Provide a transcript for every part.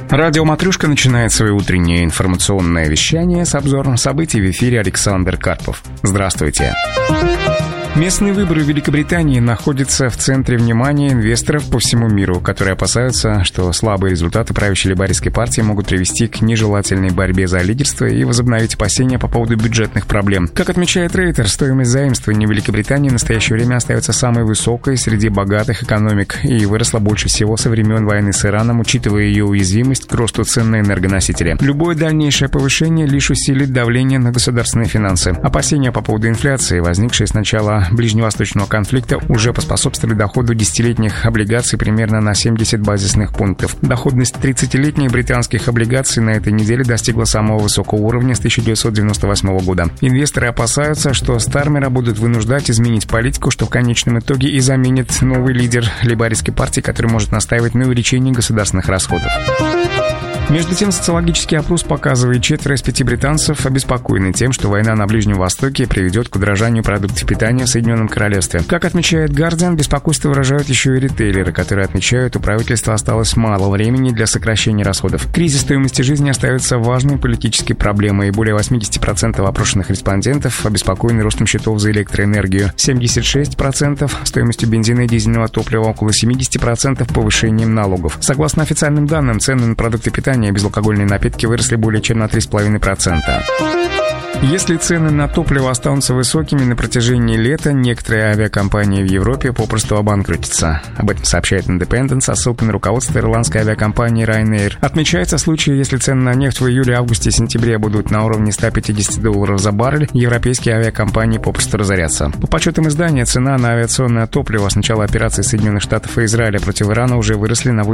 Радио «Матрюшка» начинает свое утреннее информационное вещание с обзором событий. В эфире Александр Карпов. Здравствуйте. Местные выборы в Великобритании находятся в центре внимания инвесторов по всему миру, которые опасаются, что слабые результаты правящей лейбористской партии могут привести к нежелательной борьбе за лидерство и возобновить опасения по поводу бюджетных проблем. Как отмечает Рейтер, стоимость заимствований в Великобритании в настоящее время остается самой высокой среди богатых экономик и выросла больше всего со времен войны с Ираном, учитывая ее уязвимость к росту цен на энергоносители. Любое дальнейшее повышение лишь усилит давление на государственные финансы. Опасения по поводу инфляции, возникшие с начала ближневосточного конфликта, уже поспособствовали доходу десятилетних облигаций примерно на 70 базисных пунктов. Доходность 30-летних британских облигаций на этой неделе достигла самого высокого уровня с 1998 года. Инвесторы опасаются, что Стармера будут вынуждать изменить политику, что в конечном итоге и заменит новый лидер лейбористской партии, который может настаивать на увеличении государственных расходов. Между тем, социологический опрос показывает, 4 из 5 британцев обеспокоены тем, что война на Ближнем Востоке приведет к удорожанию продуктов питания в Соединенном Королевстве. Как отмечает Guardian, беспокойство выражают еще и ритейлеры, которые отмечают, у правительства осталось мало времени для сокращения расходов. Кризис стоимости жизни остается важной политической проблемой, и более 80% опрошенных респондентов обеспокоены ростом счетов за электроэнергию, 76% стоимостью бензина и дизельного топлива, около 70% повышением налогов. Согласно официальным данным, цены на продукты питания и безалкогольные напитки выросли более чем на 3,5%. Если цены на топливо останутся высокими на протяжении лета, некоторые авиакомпании в Европе попросту обанкротятся. Об этом сообщает Independent со ссылкой на руководство ирландской авиакомпании Ryanair. Отмечается случай, если цены на нефть в июле, августе и сентябре будут на уровне $150 за баррель, европейские авиакомпании попросту разорятся. По подсчетам издания, цена на авиационное топливо с начала операции Соединенных Штатов и Израиля против Ирана уже выросли на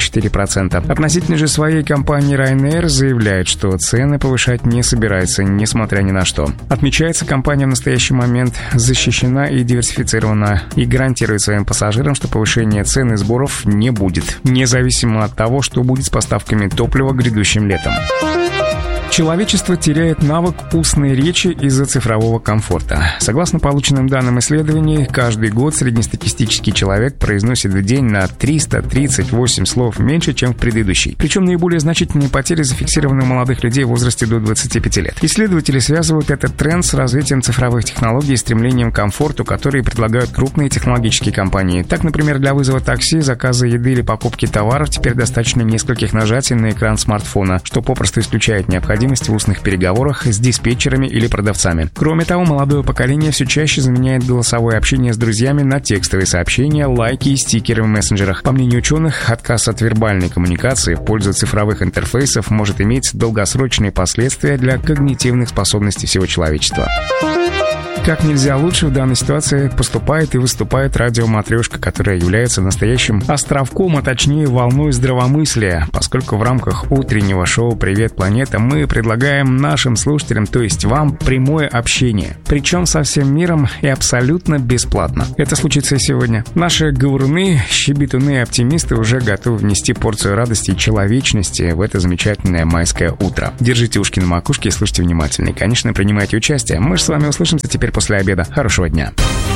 84%. Относительно же своей компании Ryanair заявляет, что цены повышать не собирается, несмотря ни на что. Отмечается, компания в настоящий момент защищена и диверсифицирована и гарантирует своим пассажирам, что повышения цен и сборов не будет, независимо от того, что будет с поставками топлива грядущим летом. Человечество теряет навык устной речи из-за цифрового комфорта. Согласно полученным данным исследований, каждый год среднестатистический человек произносит в день на 338 слов меньше, чем в предыдущий. Причем наиболее значительные потери зафиксированы у молодых людей в возрасте до 25 лет. Исследователи связывают этот тренд с развитием цифровых технологий и стремлением к комфорту, которые предлагают крупные технологические компании. Так, например, для вызова такси, заказа еды или покупки товаров теперь достаточно нескольких нажатий на экран смартфона, что попросту исключает необходимость в устных переговорах с диспетчерами или продавцами. Кроме того, молодое поколение все чаще заменяет голосовое общение с друзьями на текстовые сообщения, лайки и стикеры в мессенджерах. По мнению ученых, отказ от вербальной коммуникации в пользу цифровых интерфейсов может иметь долгосрочные последствия для когнитивных способностей всего человечества. Как нельзя лучше в данной ситуации поступает и выступает радио «Матрюшка», которая является настоящим островком, а точнее волной здравомыслия, поскольку в рамках утреннего шоу «Привет, планета» мы предлагаем нашим слушателям, то есть вам, прямое общение. Причем со всем миром и абсолютно бесплатно. Это случится и сегодня. Наши говоруны, щебетуны и оптимисты уже готовы внести порцию радости и человечности в это замечательное майское утро. Держите ушки на макушке и слушайте внимательно. И, конечно, принимайте участие. Мы же с вами услышимся теперь после обеда. Хорошего дня.